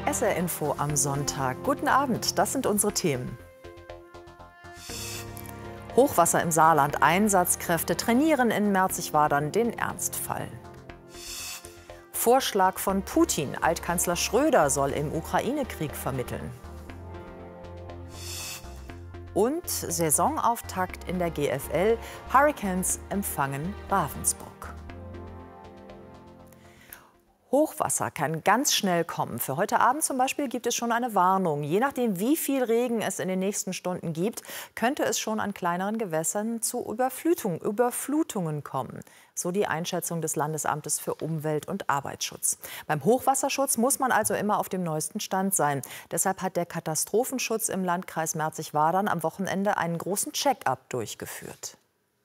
SR Info am Sonntag. Guten Abend, das sind unsere Themen. Hochwasser im Saarland, Einsatzkräfte trainieren in Merzig-Wadern den Ernstfall. Vorschlag von Putin, Altkanzler Schröder soll im Ukraine-Krieg vermitteln. Und Saisonauftakt in der GFL, Hurricanes empfangen Ravensburg. Hochwasser kann ganz schnell kommen. Für heute Abend zum Beispiel gibt es schon eine Warnung. Je nachdem, wie viel Regen es in den nächsten Stunden gibt, könnte es schon an kleineren Gewässern zu Überflutungen kommen. So die Einschätzung des Landesamtes für Umwelt- und Arbeitsschutz. Beim Hochwasserschutz muss man also immer auf dem neuesten Stand sein. Deshalb hat der Katastrophenschutz im Landkreis Merzig-Wadern am Wochenende einen großen Check-up durchgeführt.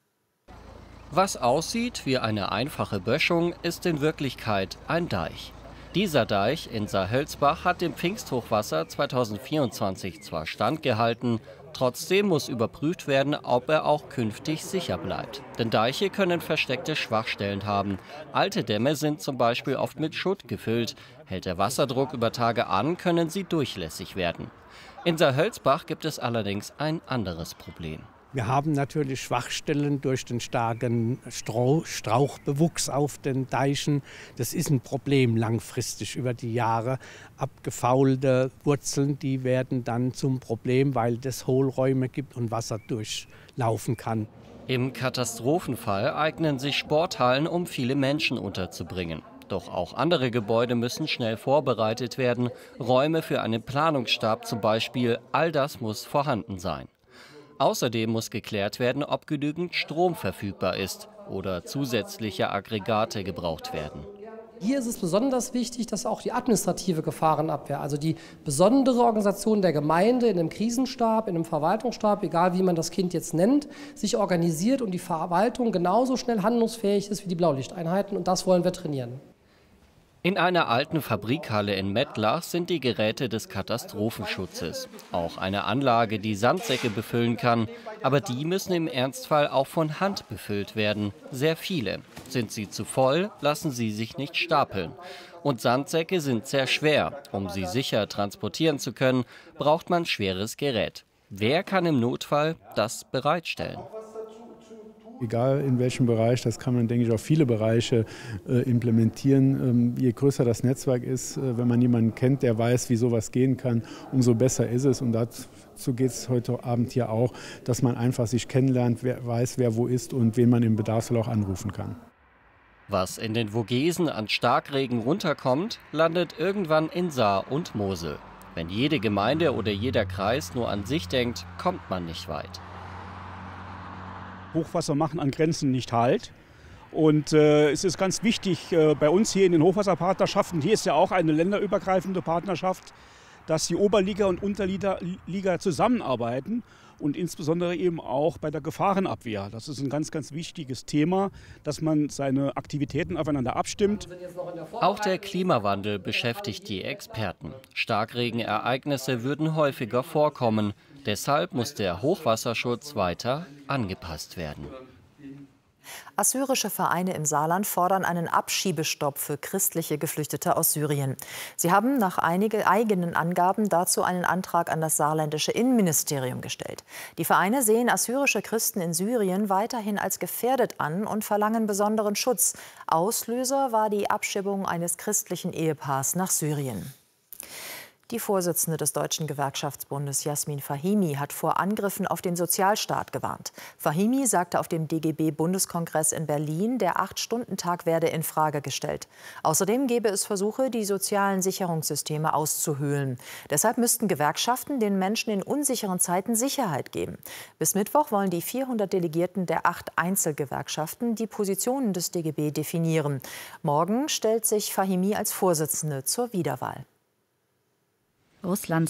Was aussieht wie eine einfache Böschung, ist in Wirklichkeit ein Deich. Dieser Deich in Saar-Hölzbach hat dem Pfingsthochwasser 2024 zwar standgehalten, trotzdem muss überprüft werden, ob er auch künftig sicher bleibt. Denn Deiche können versteckte Schwachstellen haben. Alte Dämme sind zum Beispiel oft mit Schutt gefüllt. Hält der Wasserdruck über Tage an, können sie durchlässig werden. In Saar-Hölzbach gibt es allerdings ein anderes Problem. Wir haben natürlich Schwachstellen durch den starken Strauchbewuchs auf den Deichen. Das ist ein Problem langfristig über die Jahre. Abgefaulte Wurzeln, die werden dann zum Problem, weil es Hohlräume gibt und Wasser durchlaufen kann. Im Katastrophenfall eignen sich Sporthallen, um viele Menschen unterzubringen. Doch auch andere Gebäude müssen schnell vorbereitet werden. Räume für einen Planungsstab zum Beispiel, all das muss vorhanden sein. Außerdem muss geklärt werden, ob genügend Strom verfügbar ist oder zusätzliche Aggregate gebraucht werden. Hier ist es besonders wichtig, dass auch die administrative Gefahrenabwehr, also die besondere Organisation der Gemeinde in einem Krisenstab, in einem Verwaltungsstab, egal wie man das Kind jetzt nennt, sich organisiert und die Verwaltung genauso schnell handlungsfähig ist wie die Blaulichteinheiten. Und das wollen wir trainieren. In einer alten Fabrikhalle in Mettlach sind die Geräte des Katastrophenschutzes. Auch eine Anlage, die Sandsäcke befüllen kann. Aber die müssen im Ernstfall auch von Hand befüllt werden. Sehr viele. Sind sie zu voll, lassen sie sich nicht stapeln. Und Sandsäcke sind sehr schwer. Um sie sicher transportieren zu können, braucht man schweres Gerät. Wer kann im Notfall das bereitstellen? Egal in welchem Bereich, das kann man, denke ich, auf viele Bereiche implementieren. Je größer das Netzwerk ist, wenn man jemanden kennt, der weiß, wie sowas gehen kann, umso besser ist es. Und dazu geht es heute Abend hier auch, dass man einfach sich kennenlernt, weiß, wer wo ist und wen man im Bedarfsfall auch anrufen kann. Was in den Vogesen an Starkregen runterkommt, landet irgendwann in Saar und Mosel. Wenn jede Gemeinde oder jeder Kreis nur an sich denkt, kommt man nicht weit. Hochwasser machen an Grenzen nicht Halt. Und es ist ganz wichtig bei uns hier in den Hochwasserpartnerschaften, hier ist ja auch eine länderübergreifende Partnerschaft, dass die Oberliga und Unterliga zusammenarbeiten und insbesondere eben auch bei der Gefahrenabwehr. Das ist ein ganz, ganz wichtiges Thema, dass man seine Aktivitäten aufeinander abstimmt. Auch der Klimawandel beschäftigt die Experten. Starkregenereignisse würden häufiger vorkommen. Deshalb muss der Hochwasserschutz weiter angepasst werden. Assyrische Vereine im Saarland fordern einen Abschiebestopp für christliche Geflüchtete aus Syrien. Sie haben nach eigenen Angaben dazu einen Antrag an das saarländische Innenministerium gestellt. Die Vereine sehen assyrische Christen in Syrien weiterhin als gefährdet an und verlangen besonderen Schutz. Auslöser war die Abschiebung eines christlichen Ehepaars nach Syrien. Die Vorsitzende des Deutschen Gewerkschaftsbundes Jasmin Fahimi hat vor Angriffen auf den Sozialstaat gewarnt. Fahimi sagte auf dem DGB-Bundeskongress in Berlin, der 8-Stunden-Tag werde in Frage gestellt. Außerdem gebe es Versuche, die sozialen Sicherungssysteme auszuhöhlen. Deshalb müssten Gewerkschaften den Menschen in unsicheren Zeiten Sicherheit geben. Bis Mittwoch wollen die 400 Delegierten der 8 Einzelgewerkschaften die Positionen des DGB definieren. Morgen stellt sich Fahimi als Vorsitzende zur Wiederwahl. Russlands